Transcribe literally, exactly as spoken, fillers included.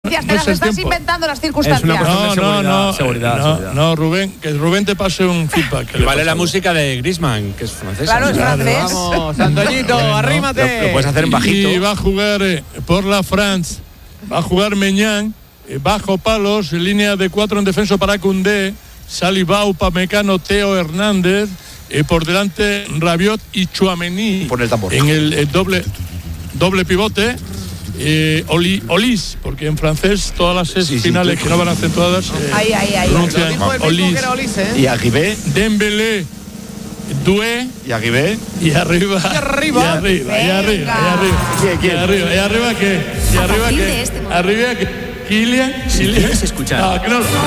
circunstancias, te no las es el estás tiempo. inventando las circunstancias. Es una cuestión de No, seguridad, no, no, seguridad, no, seguridad. no, Rubén, que Rubén te pase un feedback. que le Vale pasa la algo. música de Griezmann, que es francesa. Claro, es Claro, francés. Vamos, Antoñito, Bueno, arrímate. Lo, lo puedes hacer en bajito. Y va a jugar eh, por la France, va a jugar Meñán, eh, bajo palos, línea de cuatro en defensa para Koundé, Salibao, Upamecano, Teo Hernández, eh, por delante Rabiot y Tchouaméni. Pon el tambor. En el, el doble, doble pivote. Eh, Oli, Olis, porque en francés todas las ses Sí, sí, finales tú- que no van acentuadas eh, Ahí, ahí, ahí. pronuncian Lo dijo el mismo Olis. que era Olis, ¿eh? Y Aguibé, Dembélé, Doué y Aguibé. y arriba. Y arriba. Y arriba, y arriba, y Venga. arriba. ¿Quién, quién? Y arriba, y arriba que. Y A arriba partir que. de este momento. Arriba que. Kylian, Si Kylian. quieres escuchar No, que no.